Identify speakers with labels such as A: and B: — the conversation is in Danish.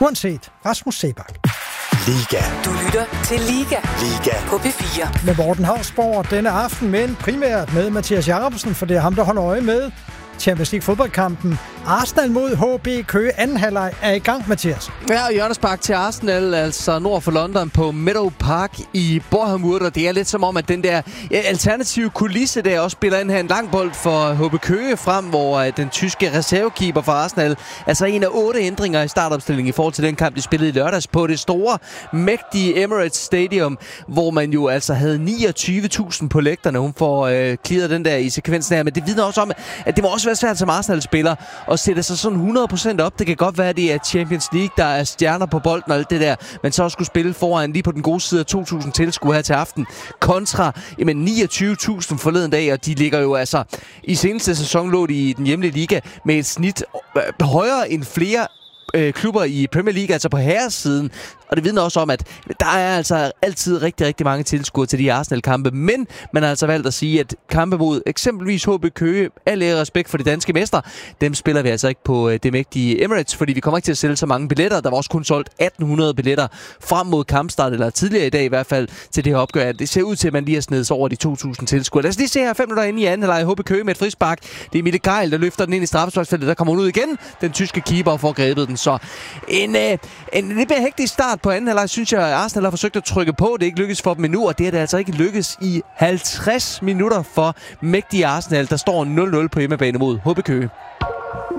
A: Uanset Rasmus Seebach.
B: Liga.
C: Du lytter til Liga.
B: Liga.
C: På P4.
A: Med Morten Hausborg denne aften, men primært med Mathias Jacobsen, for det er ham, der holder øje med Champions League fodboldkampen. Arsenal mod HB Køge. Anden halvleg er i gang, Mathias.
D: Ja, og hjørnespark til Arsenal, altså nord for London på Meadow Park i Boreham Wood, og det er lidt som om, at den der alternative kulisse der også spiller ind her. En lang bold for HB Køge frem, hvor den tyske reservekeeper for Arsenal, altså en af 8 ændringer i startopstillingen i forhold til den kamp, de spillede i lørdags på det store, mægtige Emirates Stadium, hvor man jo altså havde 29.000 på lægterne. Hun får clearet den der i sekvensen her, men det vidner også om, at det må også være svært som Arsenal-spiller at sætte sig sådan 100% op. Det kan godt være, at det er Champions League, der er stjerner på bolden og alt det der, men så skulle spille foran lige på den gode side af 2.000 tilskuere her til aften, kontra 29.000 forleden dag, og de ligger jo altså i seneste sæson lå de i den hjemlige liga med et snit højere end flere klubber i Premier League, altså på herresiden. Og det vidner også om, at der er altså altid rigtig, rigtig mange tilskuere til de Arsenal-kampe. Men man har altså valgt at sige, at kampe mod eksempelvis HB Køge, al ære respekt for de danske mestre, dem spiller vi altså ikke på det mægtige Emirates, fordi vi kommer ikke til at sælge så mange billetter. Der var også kun solgt 1.800 billetter frem mod kampstart, eller tidligere i dag i hvert fald, til det her opgør. Det ser ud til, at man lige har snedet sig over de 2.000 tilskuere. Lad os lige se her 5 minutter inde i anden halvleg. HB Køge med et frispark. Det er Mille Geil, der løfter den ind i straffesparksfeltet. Der kommer hun ud igen. Den tyske keeper får grebet den. Så en lidt mere hektisk start på anden halvleg, synes jeg, at Arsenal har forsøgt at trykke på. Det er ikke lykkes for dem endnu, og det er det altså ikke lykkes i 50 minutter for mægtige Arsenal, der står 0-0 på hjemmebane mod HB Køge.